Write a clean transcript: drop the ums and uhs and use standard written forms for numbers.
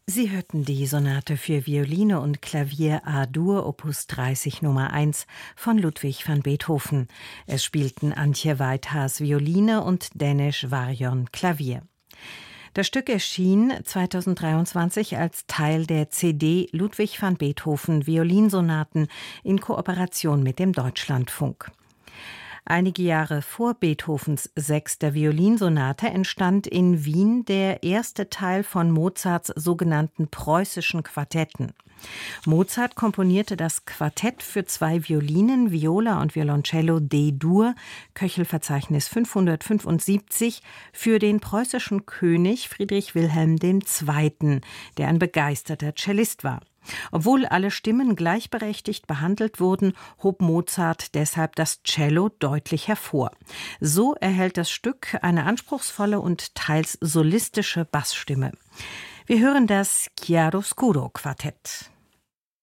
Sie hörten die Sonate für Violine und Klavier A-Dur Opus 30 Nummer 1 von Ludwig van Beethoven. Es spielten Antje Weithaas Violine und Danish Varjon Klavier. Das Stück erschien 2023 als Teil der CD Ludwig van Beethoven Violinsonaten in Kooperation mit dem Deutschlandfunk. Einige Jahre vor Beethovens 6. Violinsonate entstand in Wien der erste Teil von Mozarts sogenannten preußischen Quartetten. Mozart komponierte das Quartett für 2 Violinen, Viola und Violoncello D-Dur, Köchelverzeichnis 575, für den preußischen König Friedrich Wilhelm II., der ein begeisterter Cellist war. Obwohl alle Stimmen gleichberechtigt behandelt wurden, hob Mozart deshalb das Cello deutlich hervor. So erhält das Stück eine anspruchsvolle und teils solistische Bassstimme. Wir hören das Chiaroscuro Quartett.